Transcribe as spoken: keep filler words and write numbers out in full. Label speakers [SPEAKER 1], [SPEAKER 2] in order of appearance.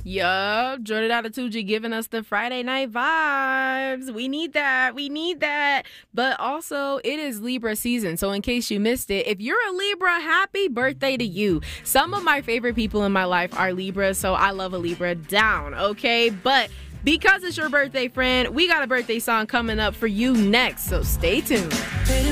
[SPEAKER 1] Yup, Jordan Adatuji giving us the Friday night vibes. We need that. We need that. But also, it is Libra season. So in case you missed it, if you're a Libra, happy birthday to you. Some of my favorite people in my life are Libra, so I love a Libra down, okay? But because it's your birthday, friend, we got a birthday song coming up for you next, so stay tuned.